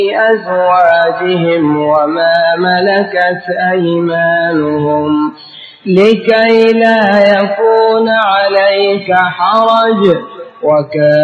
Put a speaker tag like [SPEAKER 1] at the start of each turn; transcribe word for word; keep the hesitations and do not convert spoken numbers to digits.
[SPEAKER 1] أزواجهم وما ملكت أيمانهم لكي لا يكون عليك حرج وكان